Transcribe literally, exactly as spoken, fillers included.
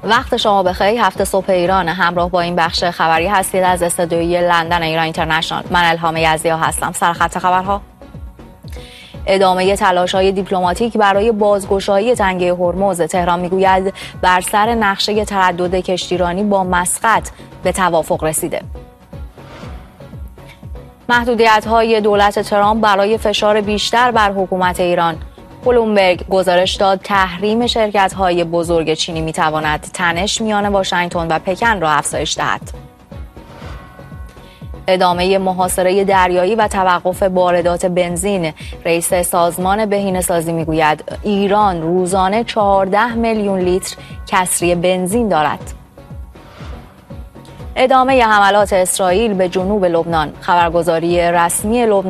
وقت شما بخیر. هفته صبح ایران، همراه با این بخش خبری هستید از استودیوی لندن ایران اینترنشنال. من الهام یزدیا هستم. سرخط خبرها: ادامه تلاش‌های دیپلماتیک برای بازگشایی تنگه هرمز. تهران میگوید بر سر نقشه تردد کشتیرانی با مسقط به توافق رسیده. محدودیت‌های دولت ترامپ برای فشار بیشتر بر حکومت ایران. بلومبرگ گزارش داد تحریم شرکت‌های بزرگ چینی می‌تواند تنش میان واشنگتن و پکن را افزایش دهد. ادامه محاصره دریایی و توقف واردات بنزین. رئیس سازمان بهینه‌سازی میگوید ایران روزانه چهارده میلیون لیتر کسری بنزین دارد. ادامه حملات اسرائیل به جنوب لبنان. خبرگزاری رسمی لبنان